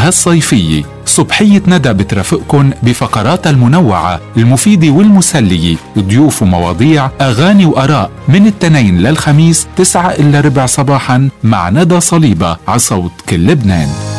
هالصيفية. صبحية ندى بترافقكن بفقراتها المنوعة المفيدة والمسلية، ضيوف ومواضيع، أغاني وآراء، من الاثنين للخميس 9 إلا ربع صباحا مع ندى صليبة على صوت كل لبنان.